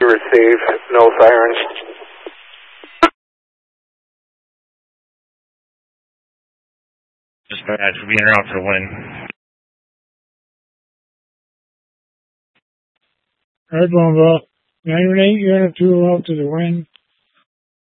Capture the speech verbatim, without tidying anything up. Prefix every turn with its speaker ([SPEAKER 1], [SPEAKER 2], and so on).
[SPEAKER 1] receive. No sirens.
[SPEAKER 2] Dispatch, we'll be en route for wind.
[SPEAKER 3] Red Bomba, nine one eight, Unit two out to the wind.